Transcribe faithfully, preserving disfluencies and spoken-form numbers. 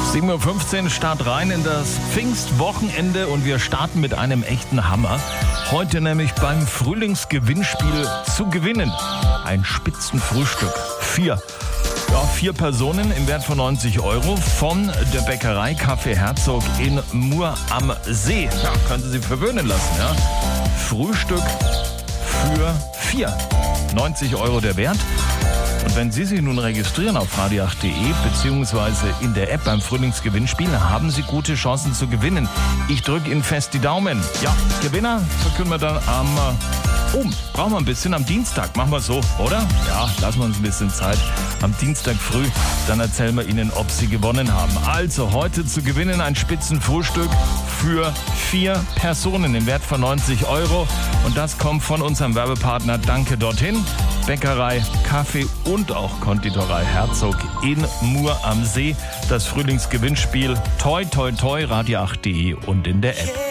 sieben Uhr fünfzehn, Start rein in das Pfingstwochenende und wir starten mit einem echten Hammer. Heute nämlich beim Frühlingsgewinnspiel zu gewinnen. Ein Spitzenfrühstück. Vier. Ja, vier Personen im Wert von neunzig Euro von der Bäckerei Kaffee Herzog in Mur am See. Ja, können Sie sich verwöhnen lassen, ja. Frühstück für vier. neunzig Euro der Wert. Und wenn Sie sich nun registrieren auf radio acht punkt de beziehungsweise in der App beim Frühlingsgewinnspiel, haben Sie gute Chancen zu gewinnen. Ich drücke Ihnen fest die Daumen. Ja, Gewinner verkünden wir dann am... Oh, brauchen wir ein bisschen am Dienstag. Machen wir so, oder? Ja, lassen wir uns ein bisschen Zeit. Am Dienstag früh, dann erzählen wir Ihnen, ob Sie gewonnen haben. Also, heute zu gewinnen ein Spitzenfrühstück für vier Personen im Wert von neunzig Euro. Und das kommt von unserem Werbepartner Danke dorthin. Bäckerei, Kaffee und auch Konditorei Herzog in Mur am See. Das Frühlingsgewinnspiel. Toi, toi, toi, radio acht punkt de und in der App.